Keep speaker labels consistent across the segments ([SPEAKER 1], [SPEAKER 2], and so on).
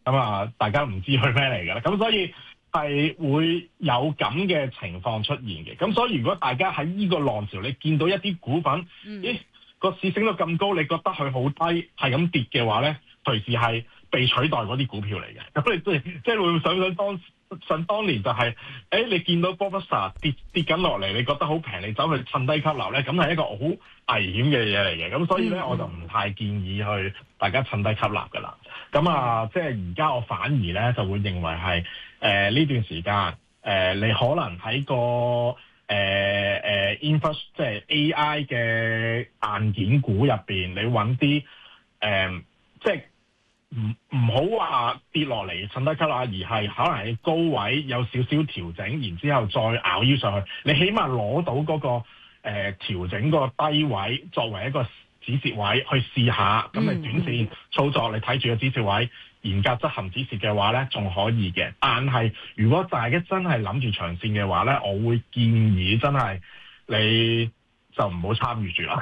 [SPEAKER 1] 大家唔知佢咩嚟嘅，咁所以係會有咁嘅情況出現嘅。咁所以如果大家喺呢個浪潮，你見到一啲股份，咦個市升到咁高，你覺得佢好低，係咁跌嘅話咧，隨時係被取代嗰啲股票嚟嘅。咁你即係會想當年就係、你見到 Bofasa 跌緊落嚟，你覺得好平，你走去趁低吸納咧，咁係一個好危險嘅嘢嚟嘅。咁所以咧，我就唔太建議去大家趁低吸納噶啦。咁即係而家我反而咧就會認為係呢段時間你可能喺個即係 AI 嘅硬件股入邊，你揾啲即係唔好話跌落嚟趁低吸納，而係可能喺高位有少少調整，然之後再咬腰上去，你起碼攞到嗰個調整個低位作為一個止蝕位去試下。咁你短線操作，你睇住個止蝕位，嚴格執行止蝕嘅話咧，仲可以嘅。但係如果大家真係諗住長線嘅話咧，我會建議真係你就唔好參與住啦，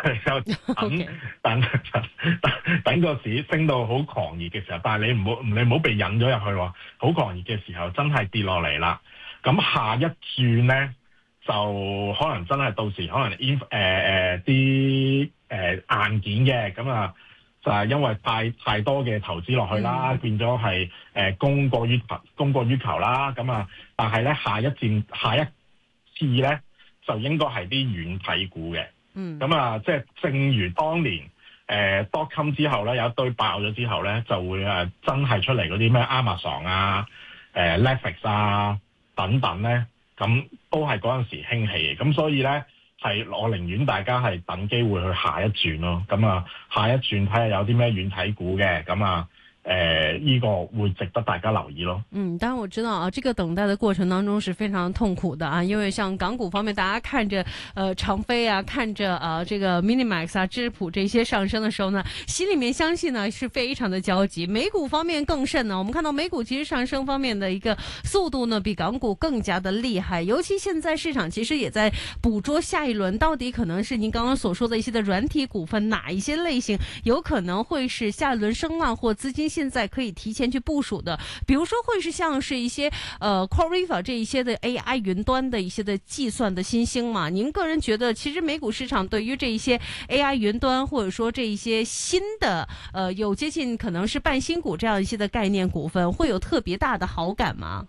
[SPEAKER 1] 等個市升到好狂熱嘅時候，但係你唔好被引咗入去喎，好狂熱嘅時候真係跌落嚟啦。咁下一轉咧，就可能真係到時可能啲硬件嘅就係因為太多嘅投資落去啦，變咗係供過於求啦。但係咧下一次咧就應該係啲軟體股嘅。即係正如當年dotcom 之後咧有一堆爆咗之後咧，就會真係出嚟嗰啲咩 Amazon 啊、Netflix 啊等等咧，咁都係嗰陣時興起嘅。咁所以咧我寧願大家係等機會去下一轉咯。下一轉睇下有啲咩軟體股嘅，呢個會值得大家留意咯。
[SPEAKER 2] 當然我知道啊，這個等待的過程當中是非常痛苦的啊，因為像港股方面，大家看着長飛啊，看着這個 Minimax 啊、智普這些上升的時候呢，心裏面相信呢是非常的焦急。美股方面更甚呢，我們看到美股其實上升方面的一個速度呢，比港股更加的厲害。尤其現在市場其實也在捕捉下一輪，到底可能是您剛剛所說的一些的軟體股份，哪一些類型有可能會是下一輪聲浪或資金現在可以提前去部署的，比如說會是像是一些Core 這一些的 AI 雲端的一些的計算的新興嘛？您個人覺得，其實美股市場對於這一些 AI 雲端，或者說這一些新的有接近可能是半新股這樣一些的概念股份，會有特別大的好感嗎？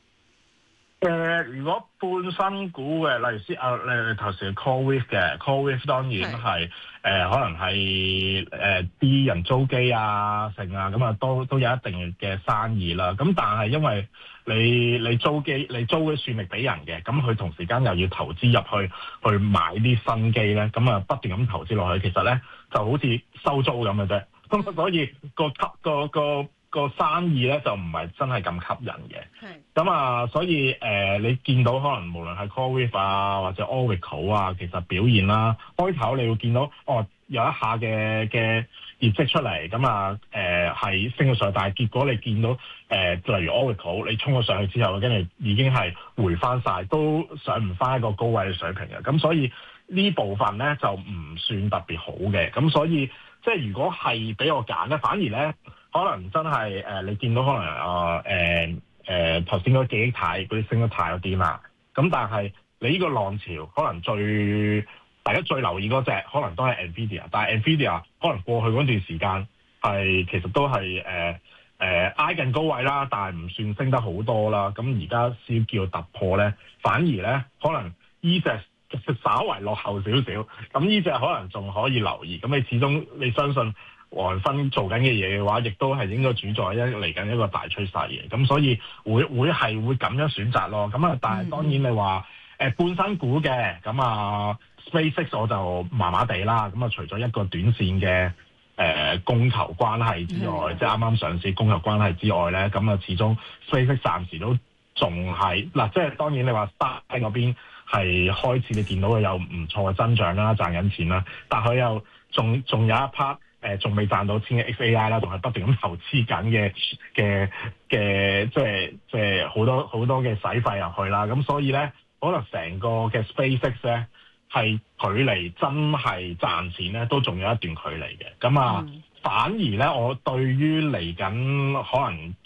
[SPEAKER 1] 如果半新股嘅，例如你頭先 Core 嘅 Core 當然係可能係啲人租機啊成啊，都有一定嘅生意啦。咁但係因為你租機，你租嘅算力俾人嘅，咁佢同時間又要投資入去買啲新機咧，不斷咁投資落去，其實咧就好似收租咁嘅啫。咁所以個生意咧就唔係真係咁吸引嘅。所以你見到可能無論係 CoreWeave 啊或者 Oracle 啊，其實表現啦，開頭你會見到有一下嘅業績出嚟，係升咗上去，但係結果你見到例如 Oracle 你衝咗上去之後，跟住已經係回翻晒，都上唔翻一個高位嘅水平嘅。咁所以呢部分咧就唔算特別好嘅。咁所以即係如果係俾我揀咧，反而咧可能真係你見到可能頭先嗰記憶體嗰啲升得太癲啦。咁但係你呢個浪潮可能大家最留意嗰隻可能都係 Nvidia， 但係 Nvidia 可能過去嗰段時間其實都係挨近高位啦，但係唔算升得好多啦。咁而家先叫突破咧，反而咧可能呢隻稍為落後少少，咁呢隻可能仲可以留意。咁你始終你相信黃芬做緊嘅嘢嘅話，亦都係應該主宰嚟緊一個大趨勢嘅。咁所以會咁樣選擇咯。但係當然你話半新股嘅SpaceX 我就麻麻地啦。除咗一個短線嘅供求關係之外，即係啱啱上市供求關係之外咧，始終 SpaceX 暫時都仲係即係當然你話 Starlink 嗰邊係開始你見到佢有唔錯嘅增長啦，賺緊錢啦，但佢又仲有一 part 仲未賺到錢嘅 XAI 啦，仲係不斷咁投資緊嘅即係好多嘅使費入去啦。咁所以咧，可能成個嘅 SpaceX 咧係距離真係賺錢咧都仲有一段距離嘅。反而咧，我對於嚟緊可能